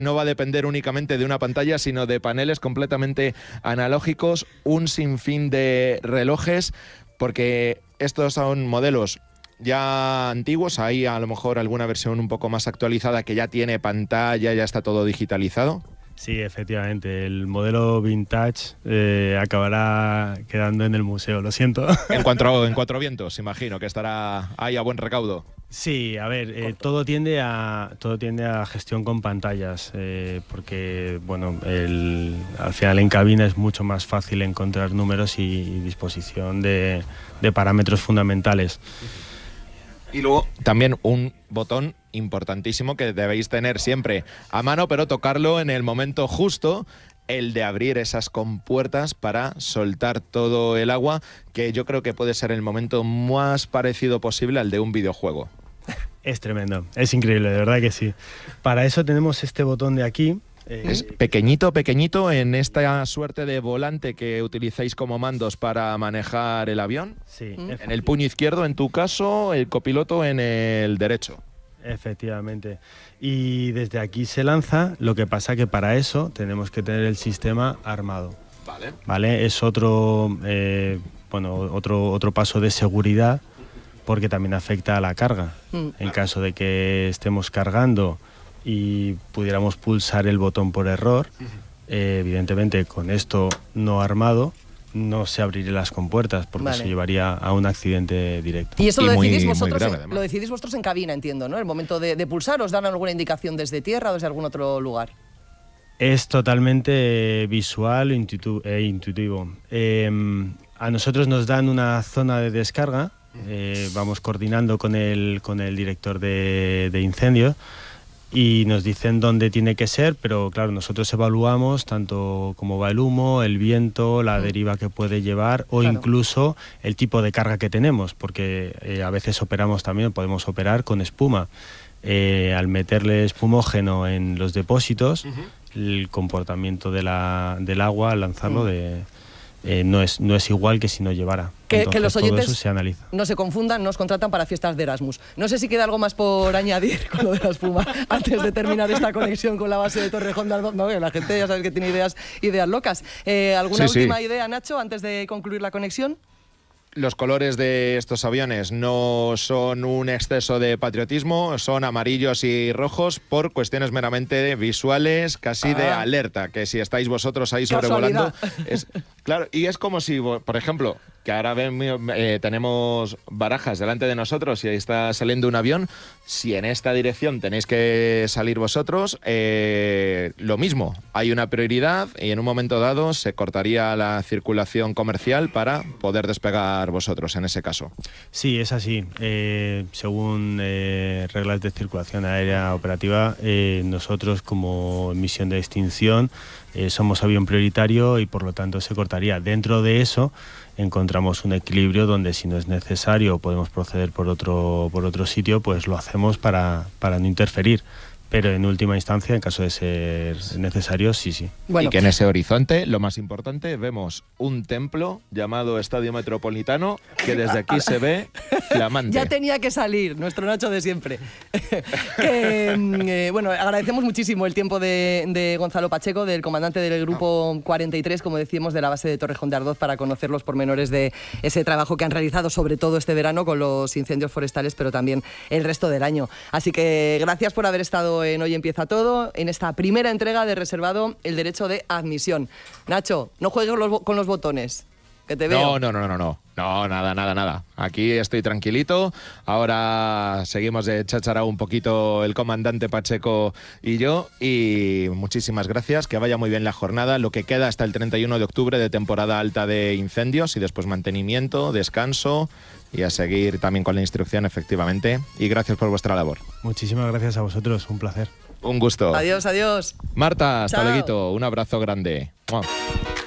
no va a depender únicamente de una pantalla, sino de paneles completamente analógicos, un sinfín de relojes, porque estos son modelos ya antiguos, hay a lo mejor alguna versión un poco más actualizada que ya tiene pantalla, ya está todo digitalizado. Sí, efectivamente, el modelo vintage acabará quedando en el museo, lo siento. En Cuatro Vientos, imagino que estará ahí a buen recaudo. Sí, a ver, todo tiende a gestión con pantallas, porque bueno, al final en cabina es mucho más fácil encontrar números y disposición de parámetros fundamentales. Y luego también un botón importantísimo que debéis tener siempre a mano, pero tocarlo en el momento justo, el de abrir esas compuertas para soltar todo el agua, que yo creo que puede ser el momento más parecido posible al de un videojuego. Es tremendo, es increíble, de verdad que sí. Para eso tenemos este botón de aquí. Es pequeñito, pequeñito en esta suerte de volante que utilizáis como mandos para manejar el avión. Sí. En el puño izquierdo, en tu caso, el copiloto en el derecho. Efectivamente. Y desde aquí se lanza, lo que pasa que para eso tenemos que tener el sistema armado. Vale. Es otro paso de seguridad, porque también afecta a la carga. En caso de que estemos cargando y pudiéramos pulsar el botón por error, evidentemente con esto no armado no se abrirían las compuertas, porque se llevaría a un accidente directo. Y eso lo decidís vosotros en cabina, entiendo, ¿no? El momento de pulsar, ¿os dan alguna indicación desde tierra o desde algún otro lugar? Es totalmente visual e intuitivo. A nosotros nos dan una zona de descarga, vamos coordinando con el director de incendios, y nos dicen dónde tiene que ser, pero claro, nosotros evaluamos tanto cómo va el humo, el viento, la deriva que puede llevar o incluso el tipo de carga que tenemos, porque a veces podemos operar con espuma. Al meterle espumógeno en los depósitos, el comportamiento del agua al lanzarlo no es igual que si no llevara. Que los oyentes todo eso se analiza. No se confundan, nos contratan para fiestas de Erasmus. No sé si queda algo más por añadir con lo de la espuma antes de terminar esta conexión con la base de Torrejón de Ardoz. No, la gente ya sabe que tiene ideas locas. ¿Alguna última idea, Nacho, antes de concluir la conexión? Los colores de estos aviones no son un exceso de patriotismo, son amarillos y rojos por cuestiones meramente visuales, casi de alerta, que si estáis vosotros ahí sobrevolando... Claro, y es como si, por ejemplo, que ahora tenemos Barajas delante de nosotros y ahí está saliendo un avión, si en esta dirección tenéis que salir vosotros, lo mismo, hay una prioridad y en un momento dado se cortaría la circulación comercial para poder despegar vosotros en ese caso. Sí, es así. Según reglas de circulación aérea operativa, nosotros como misión de extinción somos avión prioritario y por lo tanto se cortaría. Dentro de eso encontramos un equilibrio donde si no es necesario podemos proceder por otro sitio, pues lo hacemos para no interferir. Pero en última instancia, en caso de ser necesario, sí. Bueno, y que en ese horizonte, lo más importante, vemos un templo llamado Estadio Metropolitano, que desde aquí se ve flamante. Ya tenía que salir, nuestro Nacho de siempre. Bueno, agradecemos muchísimo el tiempo de Gonzalo Pacheco, del comandante del Grupo 43, como decíamos, de la base de Torrejón de Ardoz, para conocer los pormenores de ese trabajo que han realizado, sobre todo este verano, con los incendios forestales, pero también el resto del año. Así que gracias por haber estado en Hoy Empieza Todo, en esta primera entrega de Reservado el Derecho de Admisión. Nacho, no juegues con los botones, que te veo. No, nada. Aquí estoy tranquilito. Ahora seguimos de chacharao un poquito el comandante Pacheco y yo. Y muchísimas gracias, que vaya muy bien la jornada. Lo que queda hasta el 31 de octubre de temporada alta de incendios y después mantenimiento, descanso y a seguir también con la instrucción, efectivamente. Y gracias por vuestra labor. Muchísimas gracias a vosotros, un placer. Un gusto. Adiós. Marta, hasta Chao. luego. Un abrazo grande. ¡Mua!